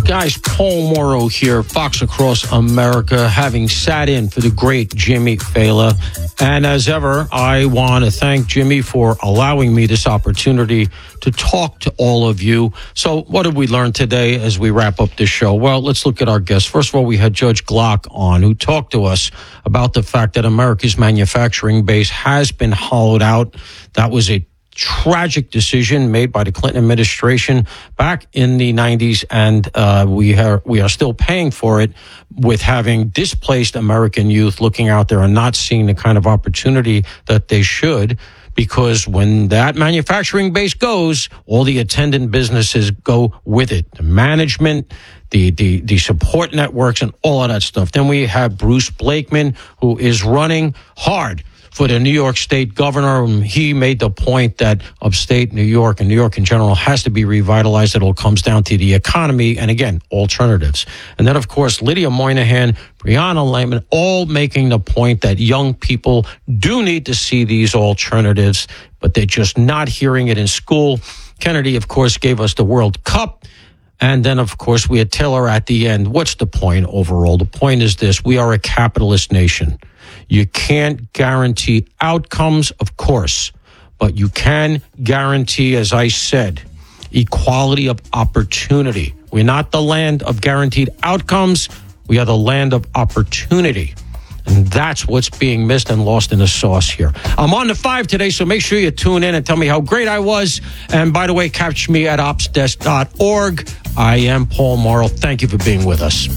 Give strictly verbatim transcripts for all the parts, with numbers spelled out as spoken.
guys, Paul Morrow here, Fox Across America, having sat in for the great Jimmy Fela. And as ever, I want to thank Jimmy for allowing me this opportunity to talk to all of you. So what did we learn today as we wrap up this show? Well, let's look at our guests. First of all, we had Judge Glock on, who talked to us about the fact that America's manufacturing base has been hollowed out. That was a tragic decision made by the Clinton administration back in the nineties, and uh, we are we are still paying for it with having displaced American youth looking out there and not seeing the kind of opportunity that they should, because when that manufacturing base goes, all the attendant businesses go with it. The management, the, the, the support networks, and all of that stuff. Then we have Bruce Blakeman, who is running hard for the New York State governor. He made the point that upstate New York and New York in general has to be revitalized. It all comes down to the economy and, again, alternatives. And then, of course, Lydia Moynihan, Brianna Lehman, all making the point that young people do need to see these alternatives, but they're just not hearing it in school. Kennedy, of course, gave us the World Cup. And then, of course, we had Taylor at the end. What's the point overall? The point is this: we are a capitalist nation. You can't guarantee outcomes, of course, but you can guarantee, as I said, equality of opportunity. We're not the land of guaranteed outcomes. We are the land of opportunity. And that's what's being missed and lost in the sauce here. I'm on the five today, so make sure you tune in and tell me how great I was. And by the way, catch me at ops desk dot org. I am Paul Morrow. Thank you for being with us.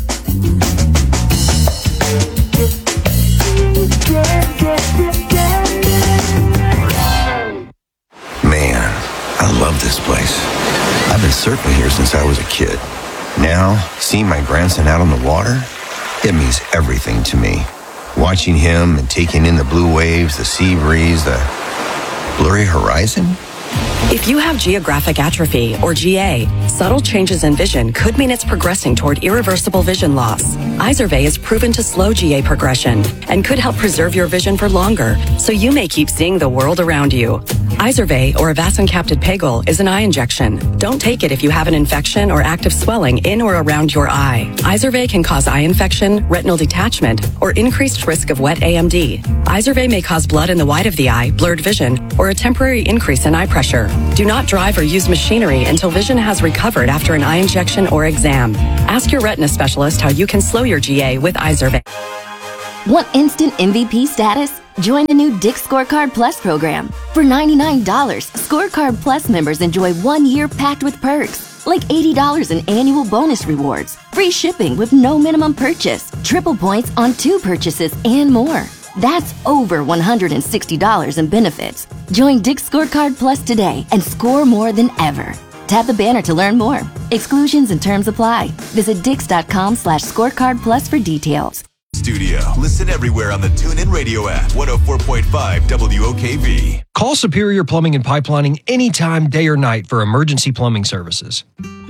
Man, I love this place. I've been surfing here since I was a kid. Now, seeing my grandson out on the water, it means everything to me. Watching him and taking in the blue waves, the sea breeze, the blurry horizon. If you have geographic atrophy, or G A, subtle changes in vision could mean it's progressing toward irreversible vision loss. Izervay is proven to slow G A progression and could help preserve your vision for longer, so you may keep seeing the world around you. Izervay, or avacincaptad pegol, is an eye injection. Don't take it if you have an infection or active swelling in or around your eye. Izervay can cause eye infection, retinal detachment, or increased risk of wet A M D. Izervay may cause blood in the white of the eye, blurred vision, or a temporary increase in eye pressure. Do not drive or use machinery until vision has recovered after an eye injection or exam. Ask your retina specialist how you can slow your G A with Izervay. Want instant M V P status? Join the new Dick's Scorecard Plus program. For ninety-nine dollars, Scorecard Plus members enjoy one year packed with perks, like eighty dollars in annual bonus rewards, free shipping with no minimum purchase, triple points on two purchases, and more. That's over one hundred sixty dollars in benefits. Join Dick's Scorecard Plus today and score more than ever. Tap the banner to learn more. Exclusions and terms apply. Visit dix.com slash scorecard plus for details. Studio. Listen everywhere on the TuneIn Radio app. one oh four point five W O K V. Call Superior Plumbing and Pipelining anytime, day or night, for emergency plumbing services.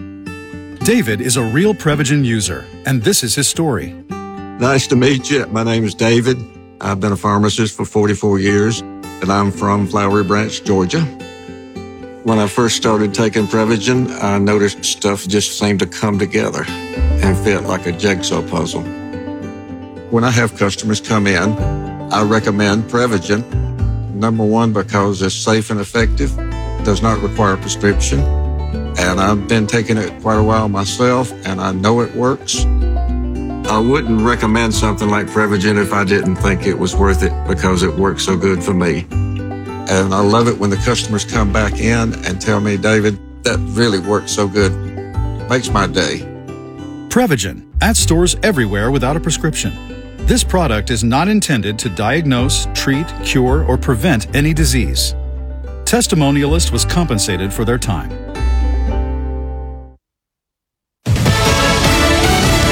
David is a real Prevagen user, and this is his story. Nice to meet you. My name is David. I've been a pharmacist for forty-four years, and I'm from Flowery Branch, Georgia. When I first started taking Prevagen, I noticed stuff just seemed to come together and fit like a jigsaw puzzle. When I have customers come in, I recommend Prevagen. Number one, because it's safe and effective, does not require a prescription, and I've been taking it quite a while myself, and I know it works. I wouldn't recommend something like Prevagen if I didn't think it was worth it, because it works so good for me. And I love it when the customers come back in and tell me, David, that really worked so good. It makes my day. Prevagen, at stores everywhere without a prescription. This product is not intended to diagnose, treat, cure, or prevent any disease. Testimonialist was compensated for their time. Top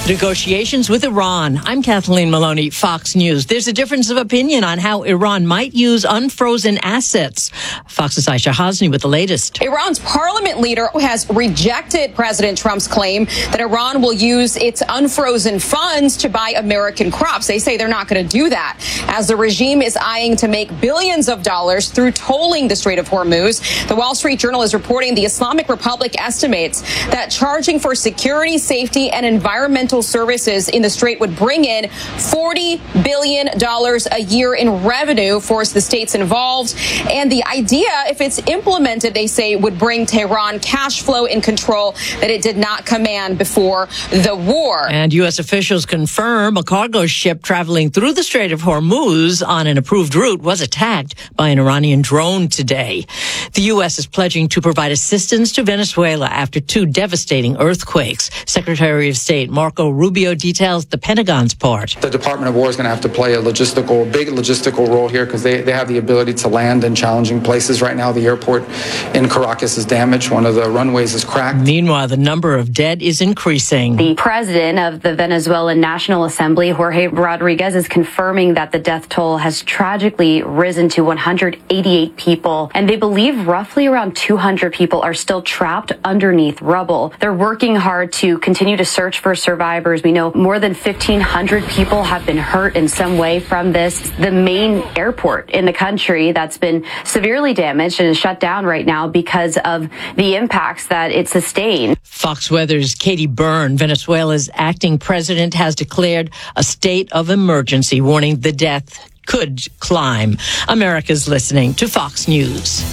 Negotiations with Iran. I'm Kathleen Maloney, Fox News. There's a difference of opinion on how Iran might use unfrozen assets. Fox's Aisha Hasni with the latest. Iran's parliament leader has rejected President Trump's claim that Iran will use its unfrozen funds to buy American crops. They say they're not going to do that, as the regime is eyeing to make billions of dollars through tolling the Strait of Hormuz. The Wall Street Journal is reporting the Islamic Republic estimates that charging for security, safety, and environmental services in the Strait would bring in forty billion dollars a year in revenue for the states involved. And the idea, if it's implemented, they say, would bring Tehran cash flow and control that it did not command before the war. And U S officials confirm a cargo ship traveling through the Strait of Hormuz on an approved route was attacked by an Iranian drone today. The U S is pledging to provide assistance to Venezuela after two devastating earthquakes. Secretary of State Marco Rubio details the Pentagon's part. The Department of War is going to have to play a logistical, big logistical role here because they, they have the ability to land in challenging places. Right now, the airport in Caracas is damaged. One of the runways is cracked. Meanwhile, the number of dead is increasing. The president of the Venezuelan National Assembly, Jorge Rodriguez, is confirming that the death toll has tragically risen to one hundred eighty-eight people. And they believe roughly around two hundred people are still trapped underneath rubble. They're working hard to continue to search for survivors. We know more than fifteen hundred people have been hurt in some way from this. The main airport in the country that's been severely damaged and is shut down right now because of the impacts that it sustained. Fox Weather's Katie Byrne, Venezuela's acting president, has declared a state of emergency, warning the death could climb. America's listening to Fox News.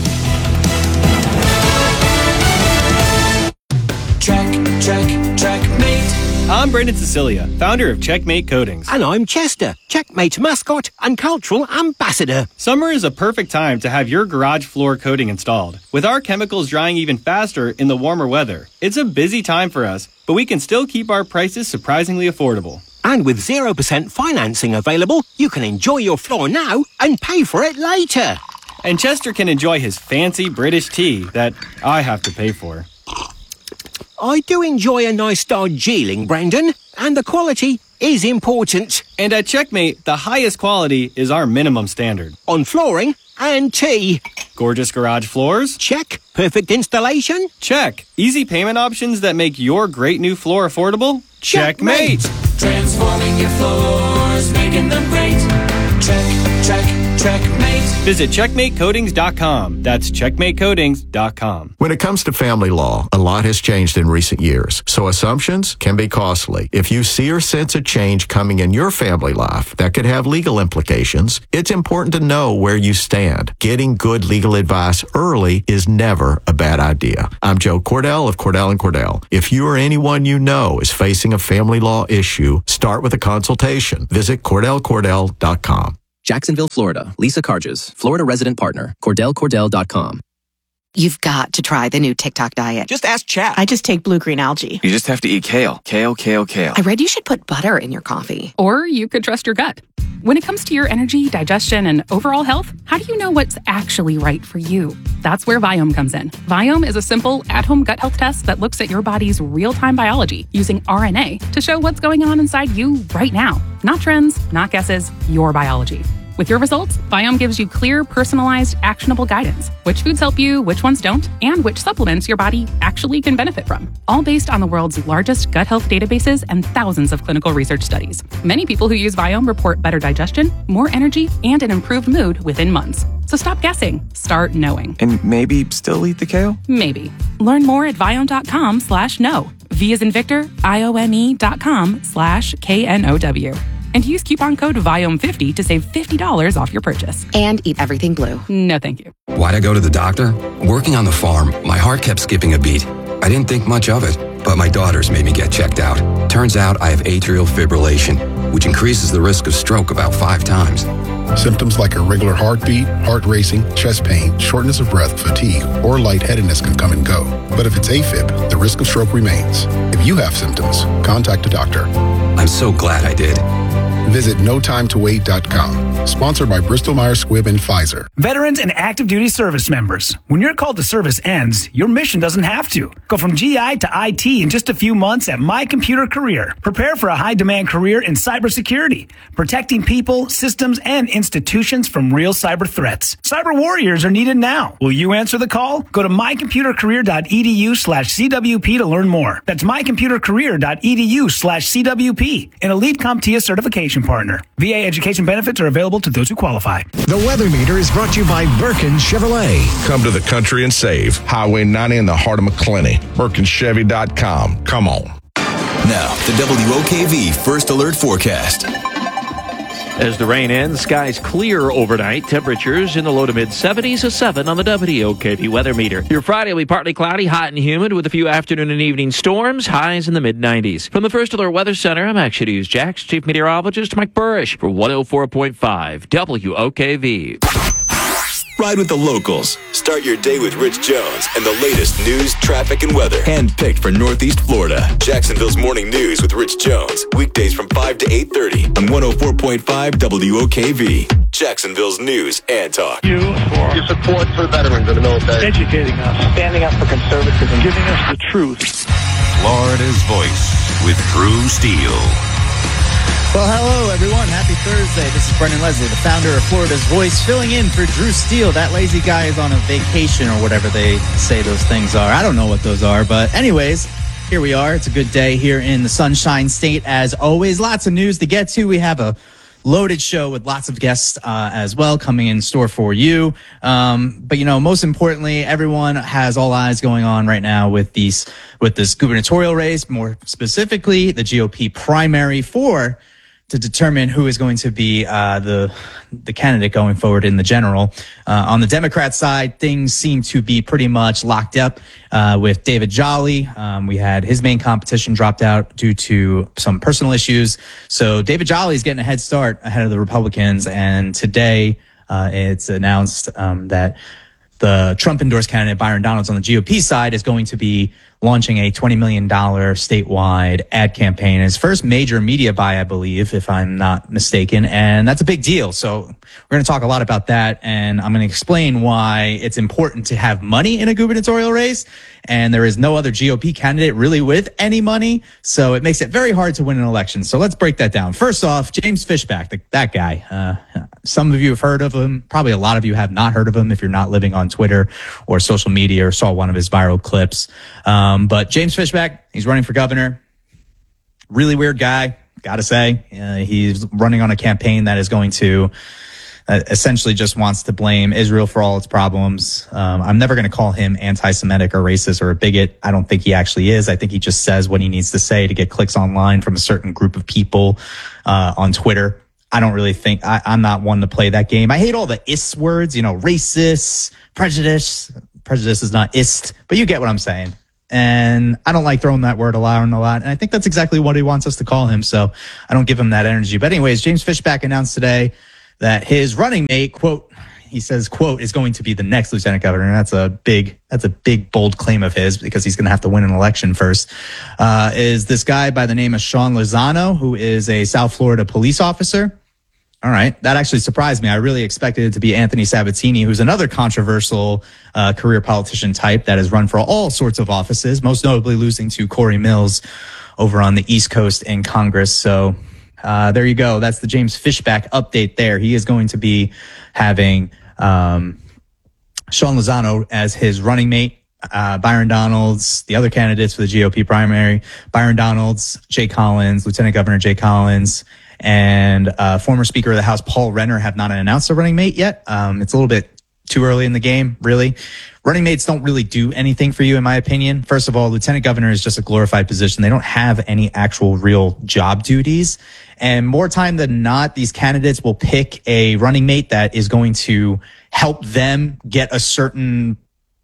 Check, check, checkmate. I'm Brendan Cecilia, founder of Checkmate Coatings. And I'm Chester, Checkmate's mascot and cultural ambassador. Summer is a perfect time to have your garage floor coating installed. With our chemicals drying even faster in the warmer weather, it's a busy time for us, but we can still keep our prices surprisingly affordable. And with zero percent financing available, you can enjoy your floor now and pay for it later. And Chester can enjoy his fancy British tea that I have to pay for. I do enjoy a nice Darjeeling, Brandon, and the quality is important. And at Checkmate, the highest quality is our minimum standard. On flooring and tea. Gorgeous garage floors? Check. Perfect installation? Check. Easy payment options that make your great new floor affordable? Checkmate! Transforming your floors, making them great. Check, check, checkmate. Visit checkmate coatings dot com. That's checkmate coatings dot com. When it comes to family law, a lot has changed in recent years, so assumptions can be costly. If you see or sense a change coming in your family life that could have legal implications, it's important to know where you stand. Getting good legal advice early is never a bad idea. I'm Joe Cordell of Cordell and Cordell. If you or anyone you know is facing a family law issue, start with a consultation. Visit cordell cordell dot com. Jacksonville, Florida. Lisa Carges, Florida resident partner. cordell cordell dot com. You've got to try the new TikTok diet. Just ask chat. I just take blue-green algae. You just have to eat kale. Kale, kale, kale. I read you should put butter in your coffee. Or you could trust your gut. When it comes to your energy, digestion, and overall health, how do you know what's actually right for you? That's where Viome comes in. Viome is a simple, at-home gut health test that looks at your body's real-time biology using R N A to show what's going on inside you right now. Not trends, not guesses, your biology. With your results, Viome gives you clear, personalized, actionable guidance. Which foods help you, which ones don't, and which supplements your body actually can benefit from. All based on the world's largest gut health databases and thousands of clinical research studies. Many people who use Viome report better digestion, more energy, and an improved mood within months. So stop guessing. Start knowing. And maybe still eat the kale? Maybe. Learn more at viome.com slash no. V as in Victor, I-O-M-E dot com slash K N O W. And use coupon code Viome fifty to save fifty dollars off your purchase. And eat everything blue. No, thank you. Why'd I go to the doctor? Working on the farm, my heart kept skipping a beat. I didn't think much of it, but my daughters made me get checked out. Turns out I have atrial fibrillation, which increases the risk of stroke about five times. Symptoms like irregular heartbeat, heart racing, chest pain, shortness of breath, fatigue, or lightheadedness can come and go. But if it's AFib, the risk of stroke remains. If you have symptoms, contact a doctor. I'm so glad I did. Visit no time to wait dot com. Sponsored by Bristol Myers Squibb and Pfizer. Veterans and active duty service members, when your call to service ends, your mission doesn't have to. Go from G I to I T in just a few months at My Computer Career. Prepare for a high-demand career in cybersecurity, protecting people, systems, and institutions from real cyber threats. Cyber warriors are needed now. Will you answer the call? Go to my computer career dot e d u slash C W P to learn more. That's my computer career dot e d u slash C W P, an elite CompTIA certification partner. V A education benefits are available to those who qualify. The Weather Meter is brought to you by Birkin Chevrolet. Come to the country and save. Highway ninety in the heart of McClenny. Birkin Chevy dot com. Come on. Now, the W O K V First Alert Forecast. As the rain ends, skies clear overnight. Temperatures in the low to mid seventies, a seven on the W O K V weather meter. Your Friday will be partly cloudy, hot and humid with a few afternoon and evening storms, highs in the mid nineties. From the First Alert Weather Center, I'm Action News Jax Chief Meteorologist Mike Burrish for one oh four point five W O K V. Ride with the locals. Start your day with Rich Jones and the latest news, traffic, and weather. Handpicked for Northeast Florida. Jacksonville's Morning News with Rich Jones. Weekdays from five to eight thirty on one oh four point five W O K V. Jacksonville's News and Talk. You for your support for veterans in the military. Educating us. Standing up for conservatism. Giving us the truth. Florida's Voice with Drew Steele. Well, hello, everyone. Happy Thursday. This is Brendan Leslie, the founder of Florida's Voice, filling in for Drew Steele. That lazy guy is on a vacation or whatever they say those things are. I don't know what those are. But anyways, here we are. It's a good day here in the Sunshine State, as always. Lots of news to get to. We have a loaded show with lots of guests uh, as well coming in store for you. Um, but, you know, most importantly, everyone has all eyes going on right now with these with this gubernatorial race, more specifically the G O P primary for to determine who is going to be uh, the the candidate going forward in the general. Uh, on the Democrat side, things seem to be pretty much locked up uh, with David Jolly. Um, we had his main competition dropped out due to some personal issues. So David Jolly is getting a head start ahead of the Republicans. And today uh, it's announced um, that the Trump-endorsed candidate Byron Donalds on the G O P side is going to be launching a twenty million dollars statewide ad campaign. His first major media buy, I believe, if I'm not mistaken. And that's a big deal. So we're going to talk a lot about that. And I'm going to explain why it's important to have money in a gubernatorial race. And there is no other G O P candidate really with any money. So it makes it very hard to win an election. So let's break that down. First off, James Fishback, the, that guy. Uh, some of you have heard of him. Probably a lot of you have not heard of him if you're not living on Twitter or social media or saw one of his viral clips. Um, but James Fishback, he's running for governor. Really weird guy, gotta say. Uh, he's running on a campaign that is going to uh, essentially just wants to blame Israel for all its problems. Um, I'm never going to call him anti-Semitic or racist or a bigot. I don't think he actually is. I think he just says what he needs to say to get clicks online from a certain group of people uh, on Twitter. I don't really think I, I'm not one to play that game. I hate all the ist words, you know, racist, prejudice. Prejudice is not ist, but you get what I'm saying. And I don't like throwing that word around a lot. And I think that's exactly what he wants us to call him. So I don't give him that energy. But anyways, James Fishback announced today that his running mate, quote, he says, quote, is going to be the next lieutenant governor. And that's a big, that's a big, bold claim of his because he's going to have to win an election first, uh, is this guy by the name of Sean Lozano, who is a South Florida police officer. All right. That actually surprised me. I really expected it to be Anthony Sabatini, who's another controversial uh, career politician type that has run for all sorts of offices, most notably losing to Corey Mills over on the East Coast in Congress. So uh, there you go. That's the James Fishback update there. He is going to be having um, Sean Lozano as his running mate. Uh, Byron Donalds, the other candidates for the G O P primary, Byron Donalds, Jay Collins, Lieutenant Governor Jay Collins, and uh, former Speaker of the House Paul Renner have not announced a running mate yet. Um, it's a little bit too early in the game, really. Running mates don't really do anything for you, in my opinion. First of all, Lieutenant Governor is just a glorified position. They don't have any actual real job duties. And more time than not, these candidates will pick a running mate that is going to help them get a certain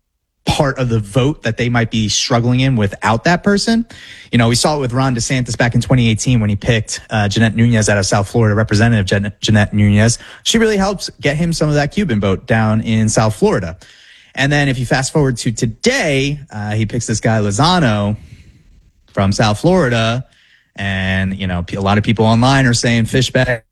part of the vote that they might be struggling in without that person. You know, we saw it with Ron DeSantis back in twenty eighteen when he picked uh, Jeanette Nunez out of South Florida, Representative Jen- Jeanette Nunez. She really helped get him some of that Cuban vote down in South Florida. And then if you fast forward to today, uh, he picks this guy Lozano from South Florida. And, you know, a lot of people online are saying fish bag